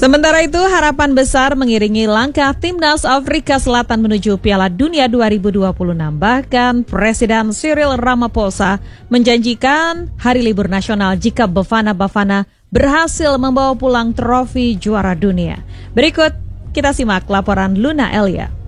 Sementara itu, harapan besar mengiringi langkah Timnas Afrika Selatan menuju Piala Dunia 2026. Bahkan Presiden Cyril Ramaphosa menjanjikan hari libur nasional jika Bafana Bafana berhasil membawa pulang trofi juara dunia. Berikut kita simak laporan Luna Elia.